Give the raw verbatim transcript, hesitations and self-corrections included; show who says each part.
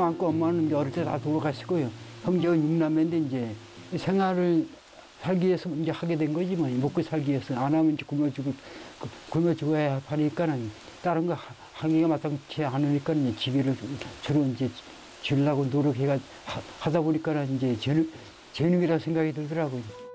Speaker 1: 많고 엄마는 이제 어릴 때 다 돌아가시고요. 형제가 육남매인데 이제 생활을 살기 위해서 이제 하게 된 거지 뭐. 먹고 살기 위해서. 안 하면 이제 굶어 죽고, 굶어 죽어야 하니까는 다른 거 하기가 마땅치 않으니까 이제 집에를 주로 이제 지으려고 노력해가 하다 보니까는 이제 재능, 재능이라 생각이 들더라고요.